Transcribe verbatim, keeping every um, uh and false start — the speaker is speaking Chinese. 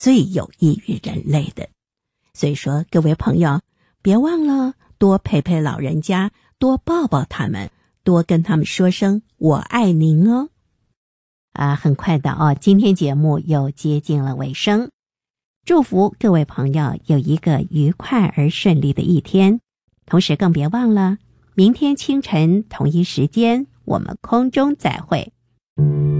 最有益于人类的。所以说，各位朋友，别忘了多陪陪老人家，多抱抱他们，多跟他们说声我爱您哦。啊，很快的哦，今天节目又接近了尾声，祝福各位朋友有一个愉快而顺利的一天，同时更别忘了明天清晨同一时间我们空中再会。